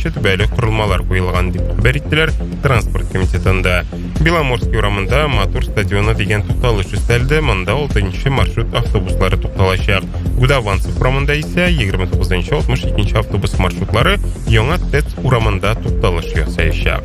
беренче түбәле құрылмалар қойылған деп хабар иттеләр транспорт комитетында. Беломорский урамында Матур стадионы деген тукталыш өстәлде. Монда 6-нчы маршрут автобуслары тукталачак. Гудаванцев урамында исә 29-нчы 62-нчы автобус маршрутлары Яңа ТЭЦ урамында тукталыш ясаячак.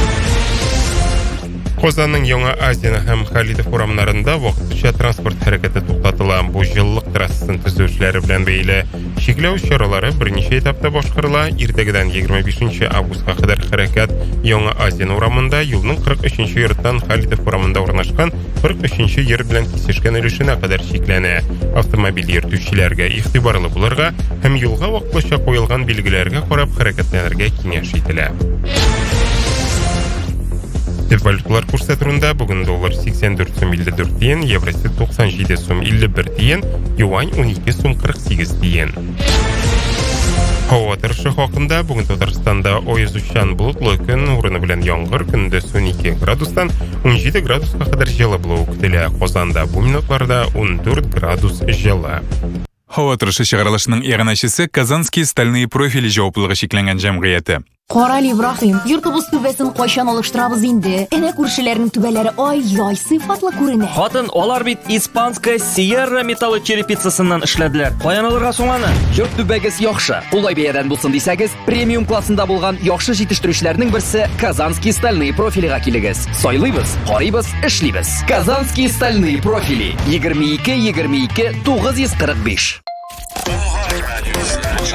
Казанның Яңа Азия һәм Халидов урамнарында вакытлыча транспорт хәрәкәте туктатыла. Бу җыллык трассасын төзүчеләре белән бәйле чикләү чаралары берничә этапта башкарыла. Иртәгәдән 25 августка кадәр хәрәкәт Яңа Азия урамында юлның 43-нче йорттан Халидов урамында урнашкан 43-нче йорт белән кисешкән өлешенә кадәр чикләнә. Автомобиль йөртүчеләргә игътибарлы булырга һәм юлга вакытлыча куелган билгеләргә карап хәрәкәтләнергә киңәш ителә. Валюталар курсы турында бүген доллар 84 сум 54 тиен, евро 97 сум 51 тиен, юань 12 сум 48 тиен. Һава торышы хакында бүген Татарстанда аязучан болытлы көн урыны белән яңгыр, көндез 12 градустан 17 градуска кадәр җылы булуы көтелә. Казанда бу минутларда 14 градус җылы. Һава торышы чыгарылышының иганәчесе Казанский стальные профили җаваплылыгы шикләнгән җәмгыяте. Карали Ибраһим, йортыбыз түбәсен кайчан алыштырабыз инде? Әнә күршеләрнең түбәләре ай-яй сыйфатлы күренә. Хатын, алар бит испанская Sierra металлы черепицасыннан эшләделәр. Каян алырга соң аны? Йорт түбәгез яхшы. Улай бәядән булсын дисәгез, премиум классында булган яхшы җитештерүчеләрнең берсе Казанский стальные профилига килегез. Сайлыйбыз, карыйбыз, эшлибез. Казанский стальные профили 22 22 945.